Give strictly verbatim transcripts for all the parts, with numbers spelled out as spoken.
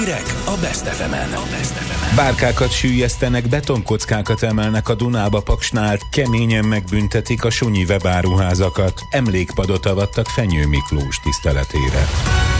Hírek a Best ef emen. Bárkákat süllyesztenek, betonkockákat emelnek a Dunába Paksnál, keményen megbüntetik a sunyi webáruházakat. Emlékpadot avattak Fenyő Miklós tiszteletére.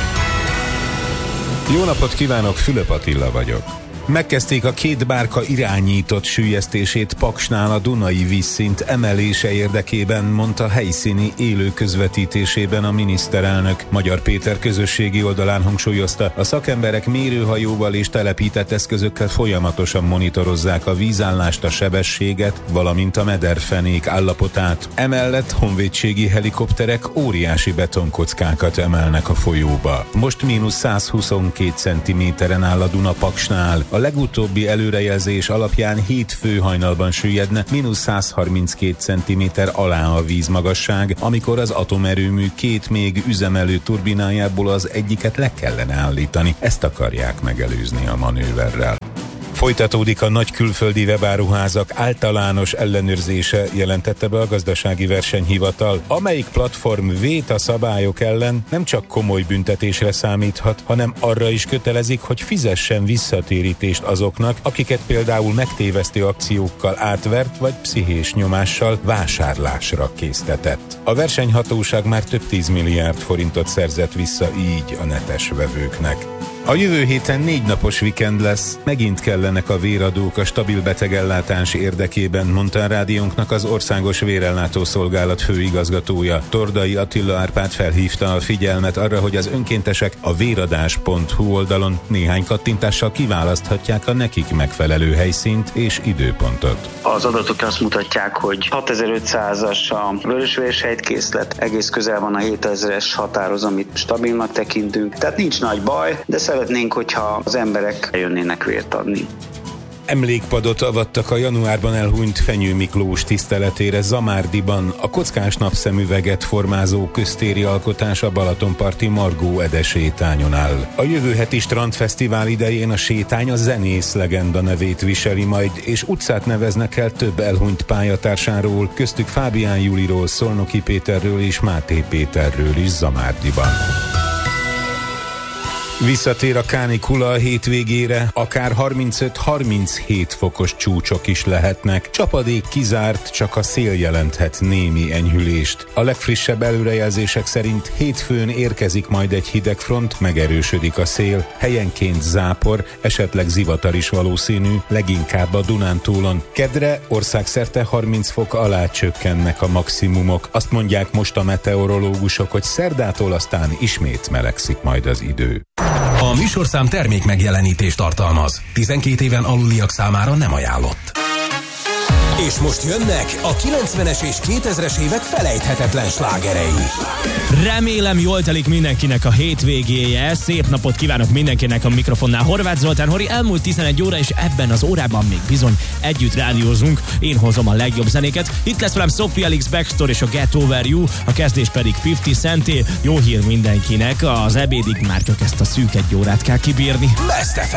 Jó napot kívánok, Fülöp Attila vagyok. Megkezdték a két bárka irányított süllyesztését Paksnál a dunai vízszint emelése érdekében, mondta helyszíni élő közvetítésében a miniszterelnök. Magyar Péter közösségi oldalán hangsúlyozta, a szakemberek mérőhajóval és telepített eszközökkel folyamatosan monitorozzák a vízállást, a sebességet, valamint a mederfenék állapotát. Emellett honvédségi helikopterek óriási betonkockákat emelnek a folyóba. Most mínusz százhuszonkét centiméteren áll a Duna Paksnál. A legutóbbi előrejelzés alapján hétfő hajnalban süllyedne mínusz százharminckét centiméter alá a vízmagasság, amikor az atomerőmű két még üzemelő turbinájából az egyiket le kellene állítani. Ezt akarják megelőzni a manőverrel. Folytatódik a nagy külföldi webáruházak általános ellenőrzése, jelentette be a Gazdasági Versenyhivatal, amelyik platform vét a szabályok ellen, nem csak komoly büntetésre számíthat, hanem arra is kötelezik, hogy fizessen visszatérítést azoknak, akiket például megtévesztő akciókkal átvert vagy pszichés nyomással vásárlásra késztetett. A versenyhatóság már több tízmilliárd forintot szerzett vissza így a netes vevőknek. A jövő héten négy napos vikend lesz, megint kellenek a véradók a stabil betegellátás érdekében, mondta a rádiónknak az Országos Vérellátó Szolgálat főigazgatója. Tordai Attila Árpád felhívta a figyelmet arra, hogy az önkéntesek a véradás pont hu oldalon néhány kattintással kiválaszthatják a nekik megfelelő helyszínt és időpontot. Az adatok azt mutatják, hogy hatezer-ötszázas a vörösvérsejtkészlet, egész közel van a hétezeres határhoz, amit stabilnak tekintünk, tehát nincs nagy baj, de szeretnénk, hogyha az emberek jönnének vért adni. Emlékpadot avattak a januárban elhunyt Fenyő Miklós tiszteletére Zamárdiban, a kockás napszemüveget formázó köztéri alkotás a balatonparti Margó Ede sétányon áll. A jövő heti strandfesztivál idején a sétány a zenész legenda nevét viseli majd, és utcát neveznek el több elhunyt pályatársáról, köztük Fábián Juliról, Szolnoki Péterről és Máté Péterről is Zamárdiban. Visszatér a kánikula a hétvégére, akár harmincöt-harminchét fokos csúcsok is lehetnek. Csapadék kizárt, csak a szél jelenthet némi enyhülést. A legfrissebb előrejelzések szerint hétfőn érkezik majd egy hidegfront, megerősödik a szél, helyenként zápor, esetleg zivatar is valószínű, leginkább a Dunántúlon. Kedre országszerte harminc fok alá csökkennek a maximumok. Azt mondják most a meteorológusok, hogy szerdától aztán ismét melegszik majd az idő. A műsorszám termék megjelenítést tartalmaz. tizenkét éven aluliak számára nem ajánlott. És most jönnek a kilencvenes és kétezres évek felejthetetlen slágerei. Remélem jól telik mindenkinek a hétvégéje. Szép napot kívánok mindenkinek a mikrofonnál. Horváth Zoltán Hori, elmúlt tizenegy óra, és ebben az órában még bizony együtt rádiózunk. Én hozom a legjobb zenéket. Itt lesz velem Sophie Elix Baxter és a Get Over You, a kezdés pedig ötven Centé. Jó hír mindenkinek, az ebédig már csak ezt a szűk egy órát kell kibírni. Best ef